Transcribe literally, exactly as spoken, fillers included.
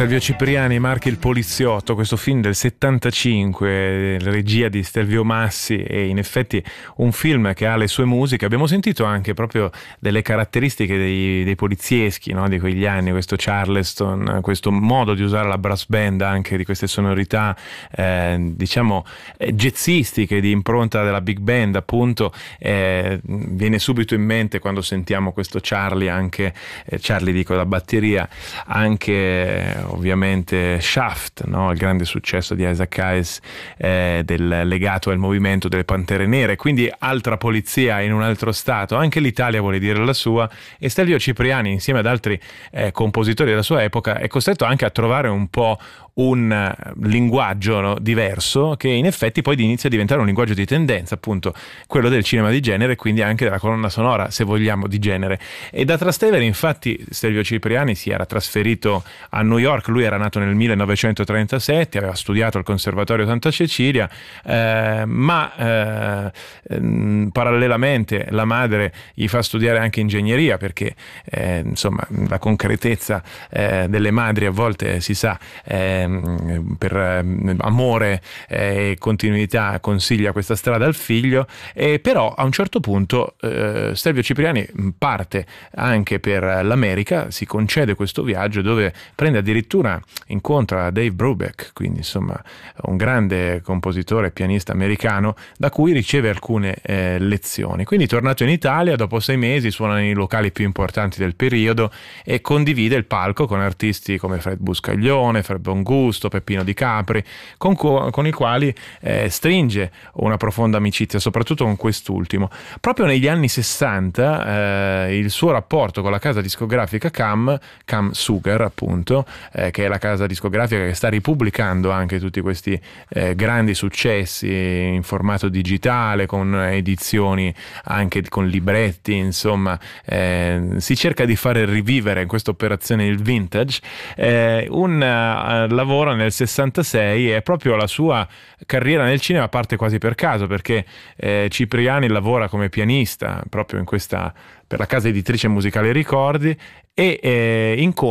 Stelvio Cipriani, Marchi il poliziotto, questo film del settantacinque, regia di Stelvio Massi, e in effetti un film che ha le sue musiche. Abbiamo sentito anche proprio delle caratteristiche dei, dei polizieschi, no? Di quegli anni, questo Charleston, questo modo di usare la brass band, anche di queste sonorità eh, diciamo eh, jazzistiche, di impronta della big band appunto. Eh, viene subito in mente quando sentiamo questo Charlie, anche eh, Charlie dico la batteria, anche ovviamente Shaft, no? Il grande successo di Isaac Hayes, eh, del legato al movimento delle Pantere Nere, quindi altra polizia in un altro stato. Anche l'Italia vuole dire la sua, e Stelvio Cipriani, insieme ad altri eh, compositori della sua epoca, è costretto anche a trovare un po' un linguaggio, no, diverso, che in effetti poi inizia a diventare un linguaggio di tendenza, appunto quello del cinema di genere, quindi anche della colonna sonora, se vogliamo, di genere. E da Trastevere infatti Stelvio Cipriani si era trasferito a New York. Lui era nato nel millenovecentotrentasette, aveva studiato al Conservatorio Santa Cecilia, eh, ma eh, ehm, parallelamente la madre gli fa studiare anche ingegneria, perché eh, insomma la concretezza eh, delle madri a volte si sa, eh, per eh, amore e eh, continuità consiglia questa strada al figlio. E però a un certo punto eh, Stelvio Cipriani parte anche per l'America, si concede questo viaggio dove prende addirittura, incontra Dave Brubeck, quindi insomma un grande compositore e pianista americano, da cui riceve alcune eh, lezioni. Quindi tornato in Italia, dopo sei mesi suona nei locali più importanti del periodo e condivide il palco con artisti come Fred Buscaglione, Fred Bongusto, Peppino Di Capri, con, co- con i quali eh, stringe una profonda amicizia, soprattutto con quest'ultimo. Proprio negli anni sessanta eh, il suo rapporto con la casa discografica Cam, Cam Sugar appunto, eh, che è la casa discografica che sta ripubblicando anche tutti questi eh, grandi successi in formato digitale, con edizioni anche con libretti, insomma eh, si cerca di fare rivivere in questa operazione il vintage. Eh, un uh, lavoro nel sessantasei, e proprio la sua carriera nel cinema parte quasi per caso, perché eh, Cipriani lavora come pianista proprio in questa, per la casa editrice musicale Ricordi, e eh, incontra